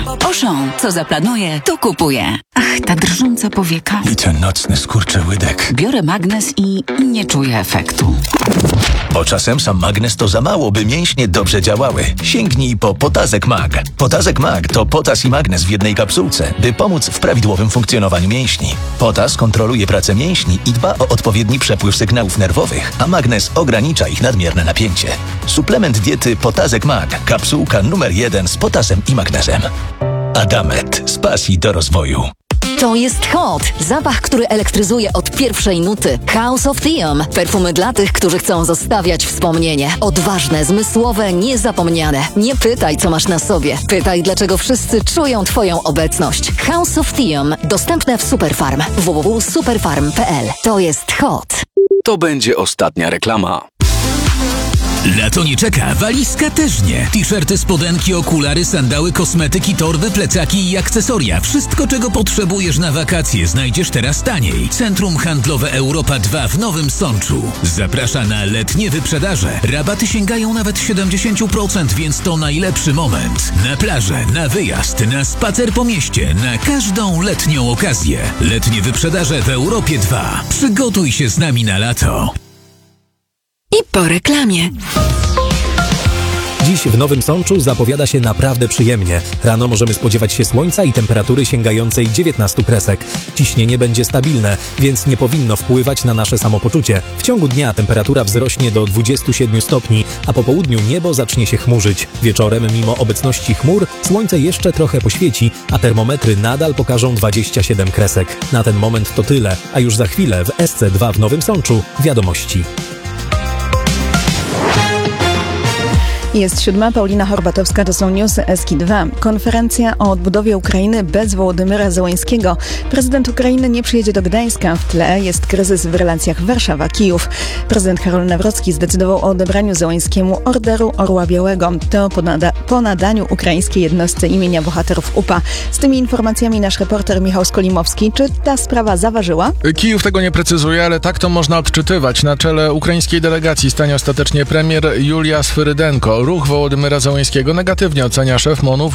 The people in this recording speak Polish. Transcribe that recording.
Auchan, co zaplanuje, to kupuje. Ach, ta drżąca powieka. I ten nocny skurczyłydek. Biorę magnes i nie czuję efektu. Bo czasem sam magnes to za mało, by mięśnie dobrze działały. Sięgnij po Potazek Mag. Potazek Mag to potas i magnes w jednej kapsułce, by pomóc w prawidłowym funkcjonowaniu mięśni. Potas kontroluje pracę mięśni i dba o odpowiedni przepływ sygnałów nerwowych, a magnes ogranicza ich nadmierne napięcie. Suplement diety Potazek Mag. Kapsułka numer 1 z potasem i magnesem. Adamet. Z pasji do rozwoju. To jest Hot. Zapach, który elektryzuje od pierwszej nuty. House of Theum. Perfumy dla tych, którzy chcą zostawiać wspomnienie. Odważne, zmysłowe, niezapomniane. Nie pytaj, co masz na sobie. Pytaj, dlaczego wszyscy czują Twoją obecność. House of Theum. Dostępne w Superfarm. www.superfarm.pl. To jest Hot. To będzie ostatnia reklama. Lato nie czeka, walizka też nie. T-shirty, spodenki, okulary, sandały, kosmetyki, torby, plecaki i akcesoria. Wszystko, czego potrzebujesz na wakacje, znajdziesz teraz taniej. Centrum Handlowe Europa 2 w Nowym Sączu. Zaprasza na letnie wyprzedaże. Rabaty sięgają nawet 70%, więc to najlepszy moment. Na plażę, na wyjazd, na spacer po mieście, na każdą letnią okazję. Letnie wyprzedaże w Europie 2. Przygotuj się z nami na lato. I po reklamie. Dziś w Nowym Sączu zapowiada się naprawdę przyjemnie. Rano możemy spodziewać się słońca i temperatury sięgającej 19 kresek. Ciśnienie będzie stabilne, więc nie powinno wpływać na nasze samopoczucie. W ciągu dnia temperatura wzrośnie do 27 stopni, a po południu niebo zacznie się chmurzyć. Wieczorem, mimo obecności chmur, słońce jeszcze trochę poświeci, a termometry nadal pokażą 27 kresek. Na ten moment to tyle, a już za chwilę w SC2 w Nowym Sączu wiadomości. Jest 7. Paulina Horbatowska, to są newsy SK2. Konferencja o odbudowie Ukrainy bez Wołodymyra Zełenskiego. Prezydent Ukrainy nie przyjedzie do Gdańska. W tle jest kryzys w relacjach Warszawa-Kijów. Prezydent Karol Nawrocki zdecydował o odebraniu Zełenskiemu Orderu Orła Białego. To po nadaniu ukraińskiej jednostce imienia bohaterów UPA. Z tymi informacjami nasz reporter Michał Skolimowski. Czy ta sprawa zaważyła? Kijów tego nie precyzuje, ale tak to można odczytywać. Na czele ukraińskiej delegacji stanie ostatecznie premier Julia Swyrydenko. Ruch Wołodymyra Zełenskiego negatywnie ocenia szef MON-u